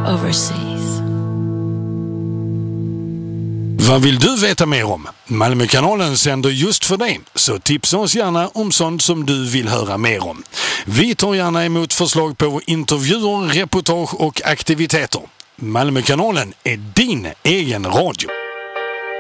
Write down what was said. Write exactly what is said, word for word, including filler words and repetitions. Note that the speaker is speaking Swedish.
overseas. Vad vill du veta mer om? Malmökanalen sänder just för dig, så tipsa oss gärna om sånt som du vill höra mer om. Vi tar gärna emot förslag på intervjuer, reportage och aktiviteter. Malmökanalen är din egen radio.